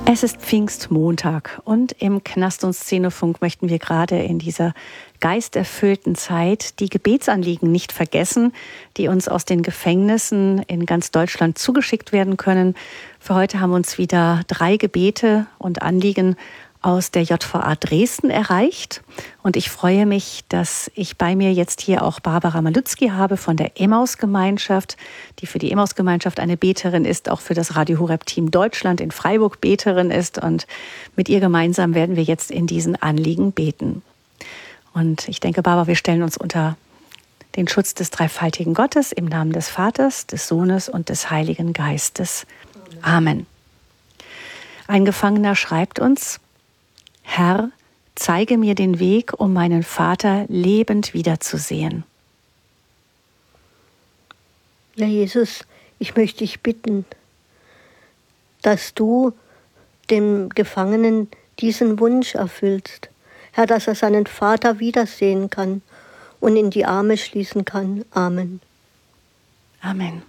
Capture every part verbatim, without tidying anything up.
Es ist Pfingstmontag und im Knast- und Szenefunk möchten wir gerade in dieser geisterfüllten Zeit die Gebetsanliegen nicht vergessen, die uns aus den Gefängnissen in ganz Deutschland zugeschickt werden können. Für heute haben uns wieder drei Gebete und Anliegen aus der J V A Dresden erreicht. Und ich freue mich, dass ich bei mir jetzt hier auch Barbara Malützki habe von der Emmaus-Gemeinschaft, die für die Emmaus-Gemeinschaft eine Beterin ist, auch für das Radio Horeb-Team Deutschland in Freiburg Beterin ist. Und mit ihr gemeinsam werden wir jetzt in diesen Anliegen beten. Und ich denke, Barbara, wir stellen uns unter den Schutz des dreifaltigen Gottes im Namen des Vaters, des Sohnes und des Heiligen Geistes. Amen. Ein Gefangener schreibt uns: Herr, zeige mir den Weg, um meinen Vater lebend wiederzusehen. Ja, Jesus, ich möchte dich bitten, dass du dem Gefangenen diesen Wunsch erfüllst. Herr, dass er seinen Vater wiedersehen kann und in die Arme schließen kann. Amen. Amen.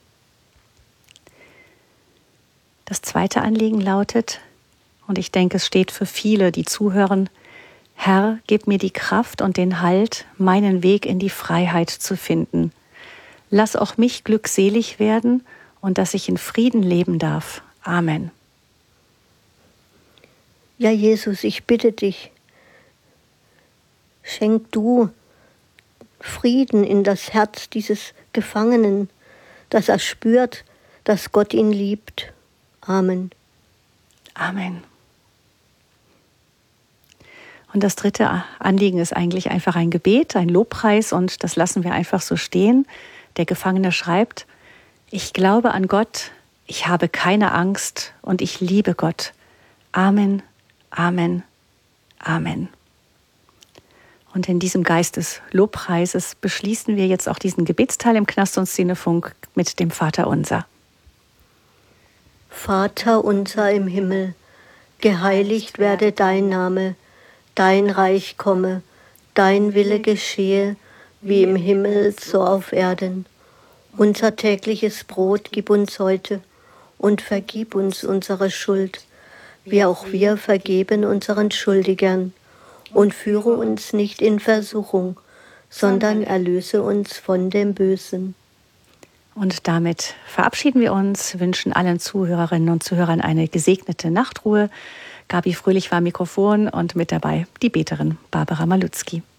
Das zweite Anliegen lautet, und ich denke, es steht für viele, die zuhören: Herr, gib mir die Kraft und den Halt, meinen Weg in die Freiheit zu finden. Lass auch mich glückselig werden und dass ich in Frieden leben darf. Amen. Ja, Jesus, ich bitte dich, schenk du Frieden in das Herz dieses Gefangenen, dass er spürt, dass Gott ihn liebt. Amen. Amen. Und das dritte Anliegen ist eigentlich einfach ein Gebet, ein Lobpreis, und das lassen wir einfach so stehen. Der Gefangene schreibt: Ich glaube an Gott, ich habe keine Angst und ich liebe Gott. Amen, Amen, Amen. Und in diesem Geist des Lobpreises beschließen wir jetzt auch diesen Gebetsteil im Knast- und Szenefunk mit dem Vaterunser. Vater unser im Himmel, geheiligt werde dein Name, dein Reich komme, dein Wille geschehe, wie im Himmel so auf Erden. Unser tägliches Brot gib uns heute und vergib uns unsere Schuld, wie auch wir vergeben unseren Schuldigern. Und führe uns nicht in Versuchung, sondern erlöse uns von dem Bösen. Und damit verabschieden wir uns, wünschen allen Zuhörerinnen und Zuhörern eine gesegnete Nachtruhe. Gabi Fröhlich war am Mikrofon und mit dabei die Beterin Barbara Malützki.